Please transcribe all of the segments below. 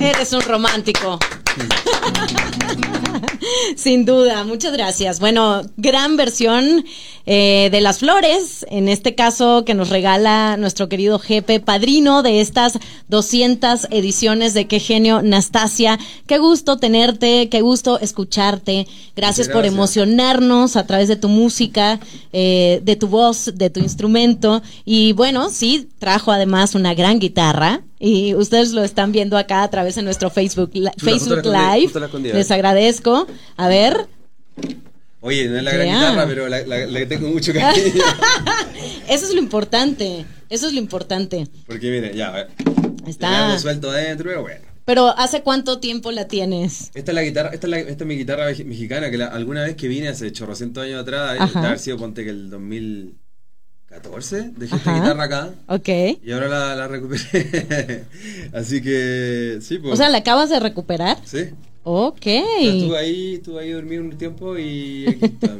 Eres un romántico. Sin duda, muchas gracias. Bueno, gran versión de Las Flores, en este caso que nos regala nuestro querido Jepe, padrino de estas 200 ediciones de Qué Genio, Nastasia. Qué gusto tenerte, qué gusto escucharte. Gracias por emocionarnos a través de tu música, de tu voz, de tu instrumento. Y bueno, sí, trajo además una gran guitarra. Y ustedes lo están viendo acá a través de nuestro Facebook Live. Les agradezco. A ver. Oye, no es la gran guitarra, pero la que tengo mucho cariño. Eso es lo importante. Eso es lo importante. Porque mire, ya, a ver. Está. Suelto adentro, pero bueno. Pero ¿hace cuánto tiempo la tienes? Esta es la guitarra, esta es mi guitarra mexicana, que alguna vez que vine hace chorrocientos años atrás, de haber sido, ponte que el 2014, dejé esta guitarra acá. Ok. Y ahora la recuperé. Así que, sí, pues. O sea, ¿la acabas de recuperar? Sí. Ok. Estuve ahí dormido un tiempo y aquí está.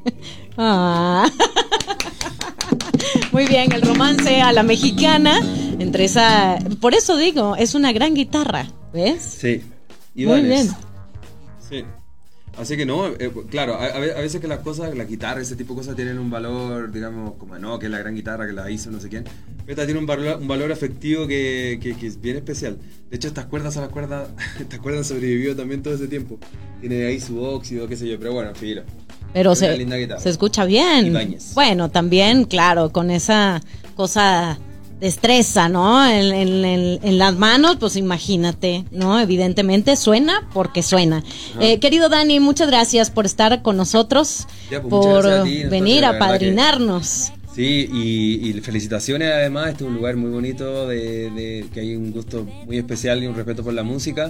Muy bien, el romance a la mexicana, entre esa, por eso digo, es una gran guitarra, ¿ves? Sí. Muy bien. Sí. Así que no, claro, a veces que las cosas, la guitarra, ese tipo de cosas tienen un valor, digamos, como no, que es la gran guitarra que la hizo no sé quién. Esta tiene un valor afectivo que es bien especial. De hecho, estas cuerdas sobrevivió también todo ese tiempo. Tiene ahí su óxido, qué sé yo, pero bueno, filo. Pero se escucha bien. Ibáñez. Bueno, también, claro, con esa cosa destreza, ¿no? En las manos, pues imagínate, ¿no? Evidentemente suena porque suena. Querido Dani, muchas gracias por estar con nosotros, ya, pues, por a ti, venir a apadrinarnos. Sí, y felicitaciones además, este es un lugar muy bonito, que hay un gusto muy especial y un respeto por la música.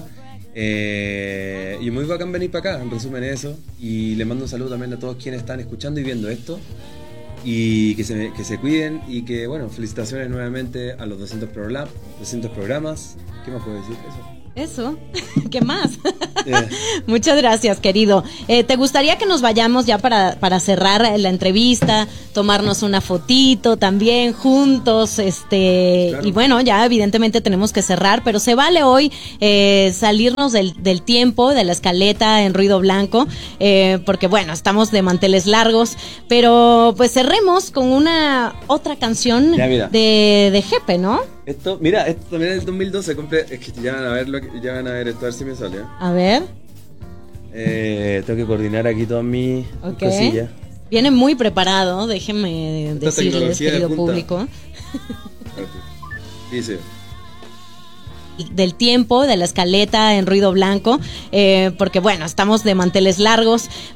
Y muy bacán venir para acá, en resumen eso. Y le mando un saludo también a todos quienes están escuchando y viendo esto. Y que se cuiden y que, bueno, felicitaciones nuevamente a los 200 programas. ¿Qué más puedo decir? Eso, ¿qué más? Muchas gracias, querido. ¿Te gustaría que nos vayamos ya para cerrar la entrevista, tomarnos una fotito también juntos? Claro. Y bueno, ya evidentemente tenemos que cerrar, pero se vale hoy salirnos del tiempo, de la escaleta en ruido blanco, porque bueno, estamos de manteles largos, pero pues cerremos con una otra canción de Jepe, ¿no? Esto también es del 2012, es que ya van a ver esto, a ver si me sale. A ver. Tengo que coordinar aquí todas mis cosillas. Viene muy preparado, déjenme decirles, querido público. Dice. Del tiempo, de la escaleta en ruido blanco, porque bueno, estamos de manteles largos,